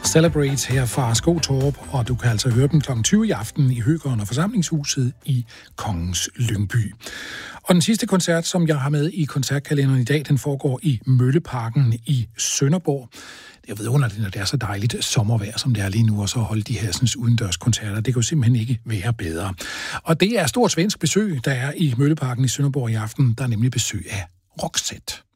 Celebrate her fra Skotorp, og du kan altså høre dem kl. 20 i aften i Høgeren og Forsamlingshuset i Kongens Lyngby. Og den sidste koncert, som jeg har med i koncertkalenderen i dag, den foregår i Mølleparken i Sønderborg. Det er vidunderligt, når det er så dejligt sommervejr, som det er lige nu, og så holde de her sådan, udendørs koncerter. Det kan jo simpelthen ikke være bedre. Og det er stort svensk besøg, der er i Mølleparken i Sønderborg i aften. Der er nemlig besøg af Roxette.